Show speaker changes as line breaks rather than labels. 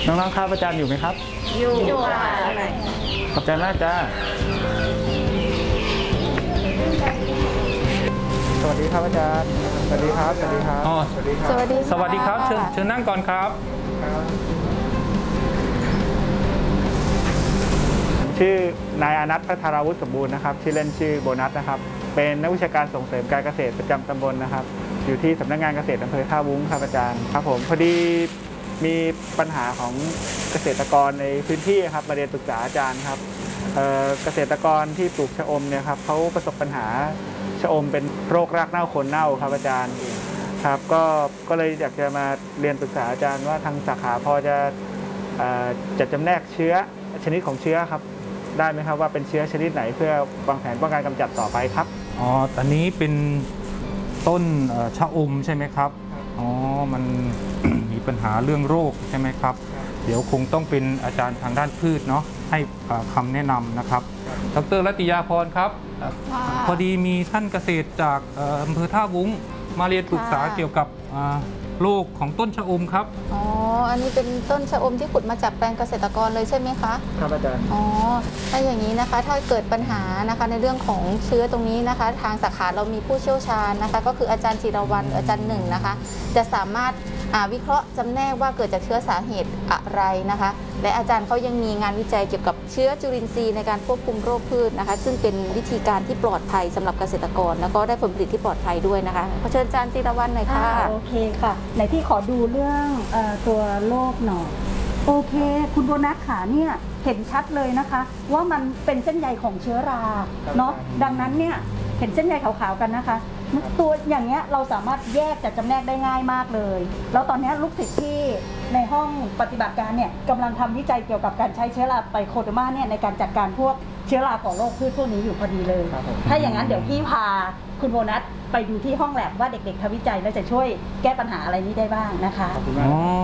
น้องๆครับอาจารย์อยู่ไหมครับ
อยู่ค่ะ
ขอบใจมากจ้าสวัสดีครับอาจารย์สวัสดีครับสวัสดีครับ
อ๋อ
สวัสดีครับ
สวัสดี
สวัสดีครับเชิญนั่งก่อนครับ
ชื่อนายอนัท พัทราวุฒิสมบูรณ์นะครับชื่อเล่นชื่อโบนัสนะครับเป็นนักวิชาการส่งเสริมการเกษตรประจำตำบลนะครับอยู่ที่สำนักงานเกษตรอำเภอท่าวุ้งครับอาจารย์ครับผมพอดีมีปัญหาของเกษตรกรในพื้นที่ครับมาเรียนปรึกษาอาจารย์ครับเกษตรกรที่ปลูกชะอมเนี่ยครับเขาประสบปัญหาชะอมเป็นโรครากเน่าโคนเน่าครับอาจารย์ครับก็เลยอยากจะมาเรียนปรึกษาอาจารย์ว่าทางสาขาพอจะจัดจำแนกเชื้อชนิดของเชื้อครับได้ไหมครับว่าเป็นเชื้อชนิดไหนเพื่อวางแผนป้องกันกำจัดต่อไปครับ
อ๋อตอนนี้เป็นต้นชะอมใช่ไหมครับอ๋อมัน มีปัญหาเรื่องโรคใช่ไหมครับเดี๋ยวคงต้องเป็นอาจารย์ทางด้านพืชเนาะให้คำแนะนำนะครับดร.รัตยาพรครับพอดีมีท่านเกษตรจากอำเภอท่าวุ้งมาเรียนปรึกษาเกี่ยวกับโรคของต้นชะอมครับ
อ๋ออันนี้เป็นต้นชะอมที่ขุดมาจากแปลงเกษตรกรเลยใช่ไหมคะ
ครับอาจารย์
อ๋อถ้าอย่างนี้นะคะถ้าเกิดปัญหานะคะในเรื่องของเชื้อตรงนี้นะคะทางสาขาเรามีผู้เชี่ยวชาญนะคะก็คืออาจารย์จิรวรรณอาจารย์หนึ่งนะคะจะสามารถวิเคราะห์จำแนกว่าเกิดจากเชื้อสาเหตุอะไรนะคะและอาจารย์เขายังมีงานวิจัยเกี่ยวกับเชื้อจุลินทรีย์ในการควบคุมโรคพืชนะคะซึ่งเป็นวิธีการที่ปลอดภัยสำหรับเกษตรกรแล้วก็ได้ผลผลิตที่ปลอดภัยด้วยนะคะขอเชิญอาจารย์จิรวรรณหน่อยค่ะ
โอเคค่ะไหนที่ขอดูเรื่องตัวโรคหน่อยโอเคคุณโบนัสขาเนี่ยเห็นชัดเลยนะคะว่ามันเป็นเส้นใยของเชื้อราเนาะดังนั้นเนี่ยเห็นเส้นใยขาวๆกันนะคะตัวอย่างเงี้ยเราสามารถแยกจัดจำแนกได้ง่ายมากเลยแล้วตอนนี้ลูกศิษย์ที่ในห้องปฏิบัติการเนี่ยกำลังทำวิจัยเกี่ยวกับการใช้เชื้อราไบโคโดมาเนี่ยในการจัดการพวกเชื้อราของโรคพืชพวกนี้อยู่พอดีเลยถ้าอย่างนั้นเดี๋ยวพี่พาคุณโบนัสไปดูที่ห้องแลบว่าเด็กๆทำวิจัยแล้วจะช่วยแก้ปัญหาอะไรนี้ได้บ้างนะคะ